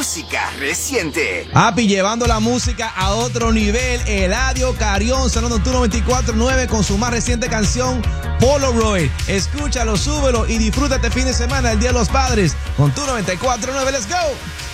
música reciente. Api, llevando la música a otro nivel. Eladio Carrión, sonando en tu 94.9 con su más reciente canción, Polaroid. Escúchalo, súbelo y disfruta este fin de semana, el Día de los Padres, con tu 94.9. ¡Let's go!